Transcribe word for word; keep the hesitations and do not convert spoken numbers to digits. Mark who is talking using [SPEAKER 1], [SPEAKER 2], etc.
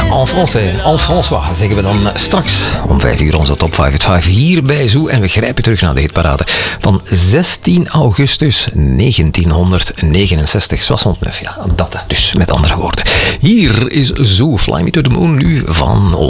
[SPEAKER 1] En français, en François zeggen we dan straks om vijf uur onze top vijf at vijf hier bij Zoo. En we grijpen terug naar de hitparade van zestien augustus negentienhonderdnegenenzestig. soixante-neuf, ja, dat dus met andere woorden. Hier is Zoo, Fly Me to the Moon nu van